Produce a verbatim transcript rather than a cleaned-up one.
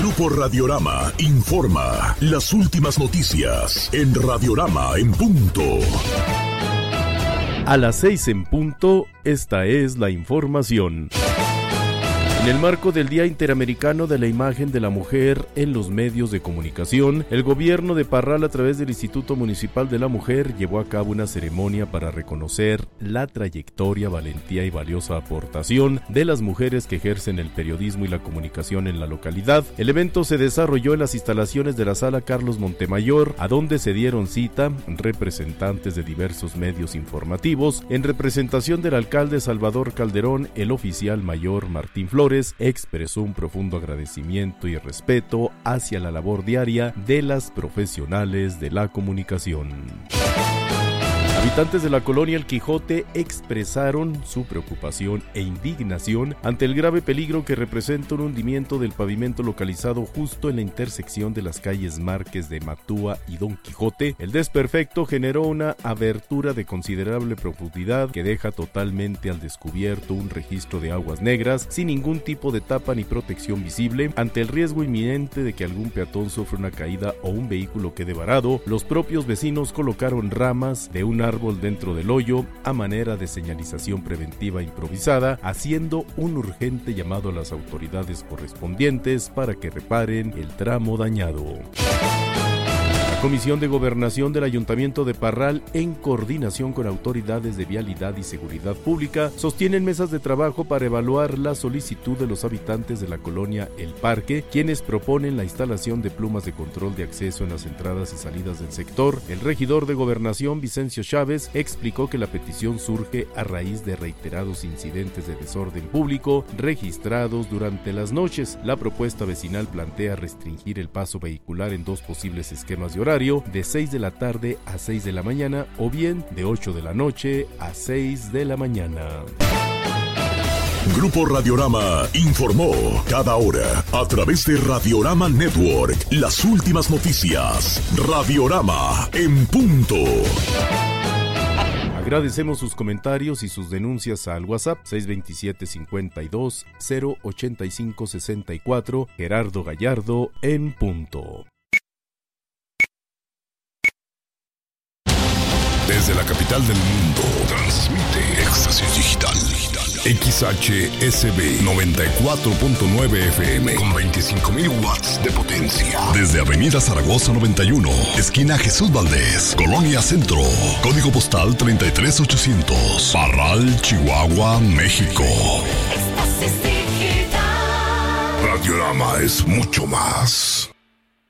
Grupo Radiorama informa las últimas noticias en Radiorama en punto. A las seis en punto, esta es la información. En el marco del Día Interamericano de la Imagen de la Mujer en los medios de comunicación, el gobierno de Parral, a través del Instituto Municipal de la Mujer, llevó a cabo una ceremonia para reconocer la trayectoria, valentía y valiosa aportación de las mujeres que ejercen el periodismo y la comunicación en la localidad. El evento se desarrolló en las instalaciones de la Sala Carlos Montemayor, a donde se dieron cita representantes de diversos medios informativos. En representación del alcalde Salvador Calderón, el oficial mayor Martín Flores expresó un profundo agradecimiento y respeto hacia la labor diaria de las profesionales de la comunicación. Habitantes de la colonia El Quijote expresaron su preocupación e indignación ante el grave peligro que representa un hundimiento del pavimento localizado justo en la intersección de las calles Márquez de Matúa y Don Quijote. El desperfecto generó una abertura de considerable profundidad que deja totalmente al descubierto un registro de aguas negras sin ningún tipo de tapa ni protección visible. Ante el riesgo inminente de que algún peatón sufra una caída o un vehículo quede varado, los propios vecinos colocaron ramas de un árbol dentro del hoyo a manera de señalización preventiva improvisada, haciendo un urgente llamado a las autoridades correspondientes para que reparen el tramo dañado. La Comisión de Gobernación del Ayuntamiento de Parral, en coordinación con autoridades de vialidad y seguridad pública, sostienen mesas de trabajo para evaluar la solicitud de los habitantes de la colonia El Parque, quienes proponen la instalación de plumas de control de acceso en las entradas y salidas del sector. El regidor de Gobernación, Vicencio Chávez, explicó que la petición surge a raíz de reiterados incidentes de desorden público registrados durante las noches. La propuesta vecinal plantea restringir el paso vehicular en dos posibles esquemas de horario, de seis de la tarde a seis de la mañana o bien de ocho de la noche a seis de la mañana. Grupo Radiorama informó cada hora a través de Radiorama Network las últimas noticias. Radiorama en punto. Agradecemos sus comentarios y sus denuncias al WhatsApp seis dos siete, cincuenta y dos, cero ochenta y cinco, sesenta y cuatro. Gerardo Gallardo en punto. Desde la capital del mundo, transmite Éxtasis Digital. X H S B noventa y cuatro punto nueve F M con veinticinco mil watts de potencia. Desde Avenida Zaragoza noventa y uno, esquina Jesús Valdés, Colonia Centro. Código postal treinta y tres ochocientos. Parral, Chihuahua, México. Éxtasis Digital. Radiorama es mucho más.